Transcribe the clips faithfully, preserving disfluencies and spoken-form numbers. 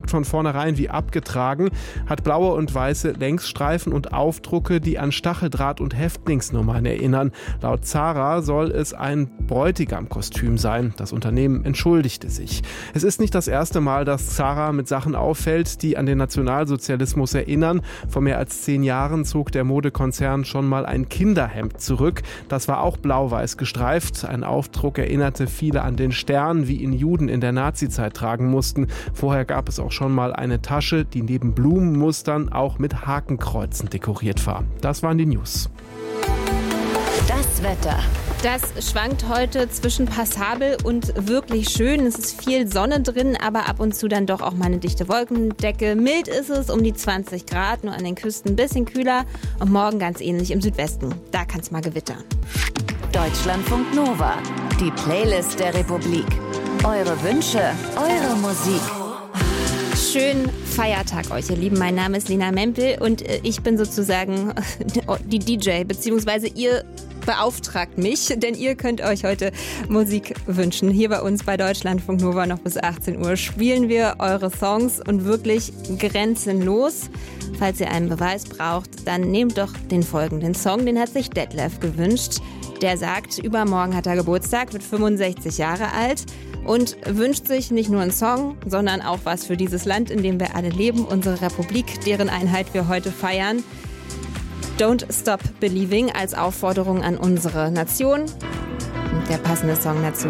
von vornherein wie abgetragen, hat blaue und weiße Längsstreifen und Aufdrucke, die an Stacheldraht- und Häftlingsnummern erinnern. Laut Zara soll es ein Bräutigamkostüm sein. Das Unternehmen entschuldigte sich. Es ist nicht das erste Mal, dass Zara mit Sachen auffällt, die an den Nationalsozialismus erinnern. Vor mehr als zehn Jahren zog der Modekonzern schon mal ein Kinderhemd zurück. Das war auch blau-weiß gestreift. Ein Aufdruck erinnerte viele an den Stern, wie ihn Juden in der Nazizeit tragen mussten. Vorher gab es auch schon mal eine Tasche, die neben Blumenmustern auch mit Hakenkreuzen dekoriert war. Das waren die News. Das Wetter. Das schwankt heute zwischen passabel und wirklich schön. Es ist viel Sonne drin, aber ab und zu dann doch auch mal eine dichte Wolkendecke. Mild ist es, um die zwanzig Grad, nur an den Küsten ein bisschen kühler. Und morgen ganz ähnlich im Südwesten. Da kann es mal gewittern. Deutschlandfunk Nova. Die Playlist der Republik. Eure Wünsche, eure Musik. Schönen Feiertag euch, ihr Lieben. Mein Name ist Lena Mempel und ich bin sozusagen die D J, beziehungsweise ihr beauftragt mich, denn ihr könnt euch heute Musik wünschen. Hier bei uns bei Deutschlandfunk Nova noch bis achtzehn Uhr spielen wir eure Songs und wirklich grenzenlos. Falls ihr einen Beweis braucht, dann nehmt doch den folgenden Song, den hat sich Detlef gewünscht. Der sagt, übermorgen hat er Geburtstag, wird fünfundsechzig Jahre alt und wünscht sich nicht nur einen Song, sondern auch was für dieses Land, in dem wir alle leben, unsere Republik, deren Einheit wir heute feiern. Don't Stop Believing als Aufforderung an unsere Nation. Und der passende Song dazu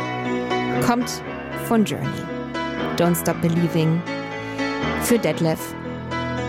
kommt von Journey. Don't Stop Believing für Detlef